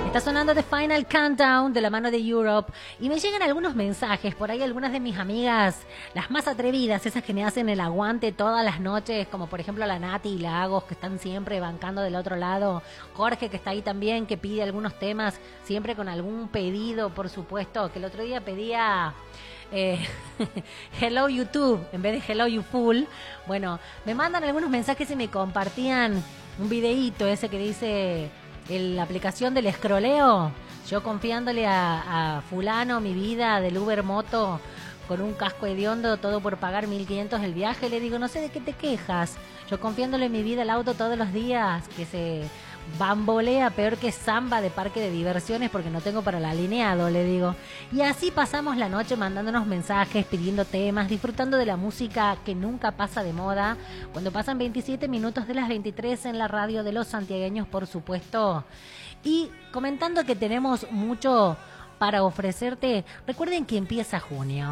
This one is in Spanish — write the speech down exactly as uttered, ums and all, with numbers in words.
Está sonando The Final Countdown de la mano de Europe y me llegan algunos mensajes, por ahí algunas de mis amigas, las más atrevidas, esas que me hacen el aguante todas las noches, como por ejemplo la Nati y la Agos, que están siempre bancando del otro lado, Jorge, que está ahí también, que pide algunos temas, siempre con algún pedido, por supuesto, que el otro día pedía... Eh, Hello YouTube en vez de Hello You Fool. Bueno, me mandan algunos mensajes y me compartían un videíto ese que dice el- la aplicación del escroleo. Yo confiándole a, a fulano mi vida del Uber Moto con un casco hediondo, todo por pagar mil quinientos el viaje. Le digo, no sé de qué te quejas. Yo confiándole mi vida al auto todos los días, que se bambolea peor que samba de parque de diversiones porque no tengo para el alineado, le digo. Y así pasamos la noche mandándonos mensajes, pidiendo temas, disfrutando de la música que nunca pasa de moda. Cuando pasan veintisiete minutos de las veintitrés en la radio de los santiagueños, por supuesto. Y comentando que tenemos mucho para ofrecerte. Recuerden que empieza junio.